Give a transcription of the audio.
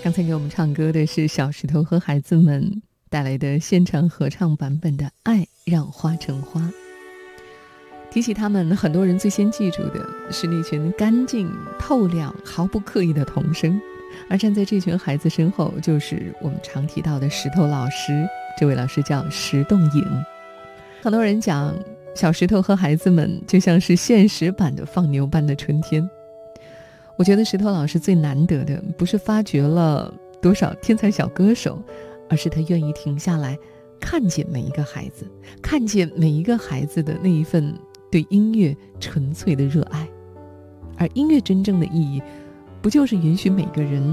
刚才给我们唱歌的是小石头和孩子们带来的现场合唱版本的《爱让花成花》。提起他们，很多人最先记住的是那群干净透亮毫不刻意的童声，而站在这群孩子身后就是我们常提到的石头老师，这位老师叫石洞影。很多人讲小石头和孩子们就像是现实版的放牛班的春天。我觉得石头老师最难得的不是发掘了多少天才小歌手，而是他愿意停下来看见每一个孩子，看见每一个孩子的那一份对音乐纯粹的热爱。而音乐真正的意义，不就是允许每个人